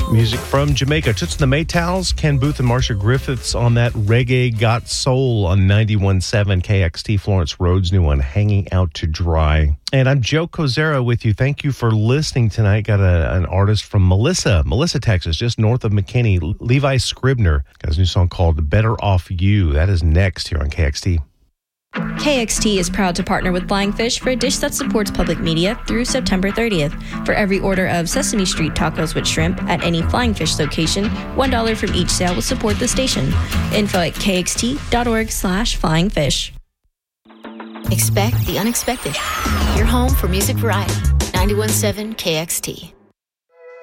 Music from Jamaica. Toots and the Maytals, Ken Booth and Marcia Griffiths on that Reggae Got Soul on 91.7 KXT. Florence Rhodes' new one, Hanging Out to Dry. And I'm Joe Kozera with you. Thank you for listening tonight. Got an artist from Melissa, Texas, just north of McKinney. Levi Scribner got his new song called Better Off You. That is next here on KXT. KXT is proud to partner with Flying Fish for a dish that supports public media through September 30th. For every order of Sesame Street tacos with shrimp at any Flying Fish location, $1 from each sale will support the station. Info at kxt.org/flyingfish. Expect the unexpected. Your home for music variety. 91.7 KXT.